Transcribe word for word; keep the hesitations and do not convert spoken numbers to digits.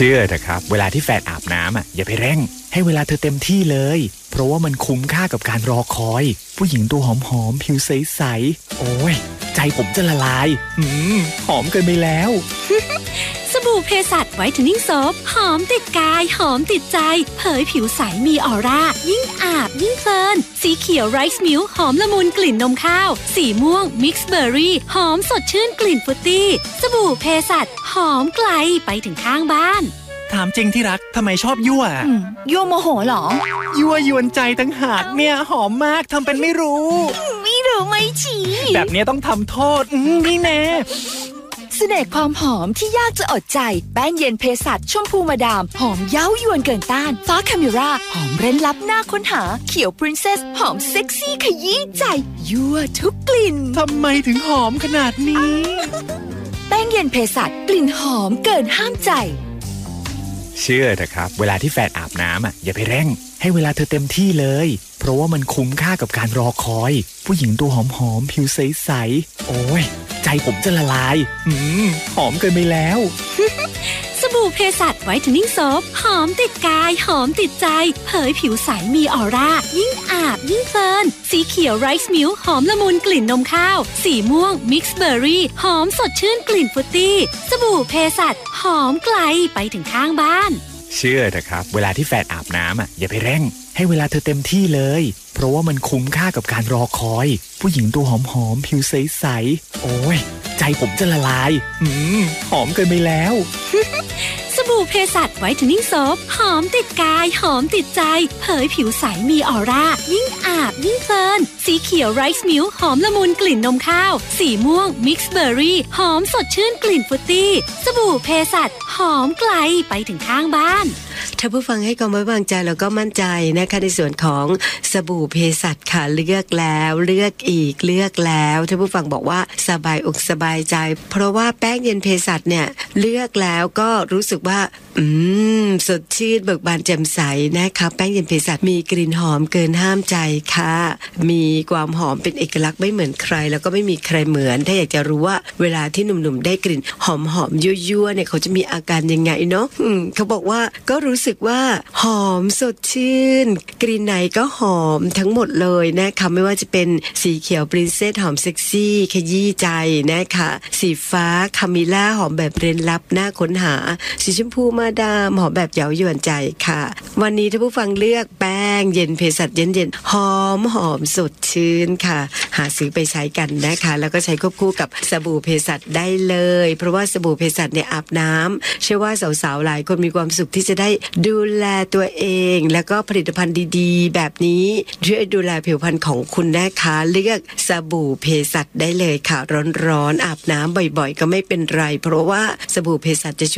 ชื่อเถอะครับเวลาที่แฟนอาบน้ำอ่ะอย่าไปเร่งให้เวลาเธอเต็มที่เลยเพราะว่ามันคุ้มค่ากับการรอคอยผู้หญิงตัวหอมๆผิวใสๆโอ้ยใจผมจะละลายอืมหอมเกินไปแล้วสบู่เพสัชไวท์เทนนิ่งโซฟหอมติดกายหอมติดใจเผยผิวใสมีออร่ายิ่งอาบยิ่งเพลินสีเขียวไรซ์มิลค์หอมละมุนกลิ่นนมข้าวสีม่วงมิกซ์เบอร์รี่หอมสดชื่นกลิ่นฟรุตตี้สบู่เพสัชหอมไกลไปถึงข้างบ้านถามจริงที่รักทำไมชอบยั่วยั่วโมโหหรอยั่วยวนใจตั้งหากเนี่ยหอมมากทำเป็นไม่รู้ไม่รู้ไม่ชี้แบบนี้ต้องทำโทษนี่แน่เสน่ห์ความหอมที่ยากจะอดใจแป้งเย็นเภสัชชมพูมาดามหอมเย้ายวนเกินต้านฟ้าคาเมราหอมเร้นลับน่าค้นหาเขียวปรินเซสหอมเซ็กซี่ขยี้ใจยั่วทุกกลิ่นทำไมถึงหอมขนาดนี้แป้งเย็นเภสัชกลิ่นหอมเกินห้ามใจเชื่อเถอะครับเวลาที่แฟนอาบน้ำอ่ะอย่าไปเร่งให้เวลาเธอเต็มที่เลยเพราะว่ามันคุ้มค่ากับการรอคอยผู้หญิงตัวหอมๆผิวใสๆโอ้ยใจผมจะละลายอืมหอมเกินไปแล้วสบู่เพสัชไวท์เทนนิ่งโซฟหอมติดกายหอมติดใจเผยผิวใสมีออร่ายิ่งอาบยิ่งเพลินสีเขียวไรซ์มิลค์หอมละมุนกลิ่นนมข้าวสีม่วงมิกซ์เบอร์รี่หอมสดชื่นกลิ่นฟรุตตี้สบู่เพสัชหอมไกลไปถึงข้างบ้านเชื่อเถอะครับเวลาที่แฟนอาบน้ำอ่ะอย่าไปเร่งให้เวลาเธอเต็มที่เลยเพราะว่ามันคุ้มค่ากับการรอคอยผู้หญิงตัวหอมๆผิวใสๆโอ้ยใจผมจะละลายอืมหอมเกินไปแล้วสบู่เพสัชไวท์เทนนิ่งโซฟหอมติดกายหอมติดใจเผยผิวใสมีออร่ายิ่งอาบยิ่งเพลินสีเขียวไรซ์มิลค์หอมละมุนกลิ่นนมข้าวสีม่วงมิกซ์เบอร์รี่หอมสดชื่นกลิ่นฟรุตตี้สบู่เพสัชหอมไกลไปถึงข้างบ้านถ้าผู้ฟังให้ความไว้วางใจแล้วก็มั่นใจนะคะในส่วนของสบู่เภสัชค่ะเลือกแล้วเลือกอีกเลือกแล้วถ้าผู้ฟังบอกว่าสบายอกสบายใจเพราะว่าแป้งเย็นเภสัชเนี่ยเลือกแล้วก็รู้สึกว่าอืมสดชื่นเบิกบานแจ่มใสนะคะแป้งเย็นเภสัชมีกลิ่นหอมเกินห้ามใจค่ะมีความหอมเป็นเอกลักษณ์ไม่เหมือนใครแล้วก็ไม่มีใครเหมือนถ้าอยากจะรู้ว่าเวลาที่หนุ่มๆได้กลิ่นหอมๆยั่วๆเนี่ยเขาจะมีอาการยังไงเนาะเขาบอกว่าก็รู้สึกว่าหอมสดชื่นกลิ่นไหนก็หอมทั้งหมดเลยนะคะไม่ว่าจะเป็นสีเขียวปรินเซสหอมเซ็กซี่ขยี้ใจนะคะสีฟ้าคามิล่าหอมแบบเร้นลับน่าค้นหาสีชมพูมาดามหอมแบบเย้ายวนใจค่ะวันนี้ถ้าผู้ฟังเลือกแป้งเย็นเภสัชเย็นๆหอมหอมสดชื่นค่ะหาซื้อไปใช้กันนะคะแล้วก็ใช้ควบคู่กับสบู่เภสัชได้เลยเพราะว่าสบู่เภสัชเนี่ยอาบน้ำเชื่อว่าสาวๆหลายคนมีความสุขที่จะได้ดูแลตัวเองแล้วก็ผลิตภัณฑ์ดีๆแบบนี้ช่วยดูแลผิวพรรณของคุณนะคะเลือกสบู่เภสัชได้เลยค่ะร้อนๆอาบน้ำบ่อยๆก็ไม่เป็นไรเพราะว่าสบู่เภสัชจะช่วย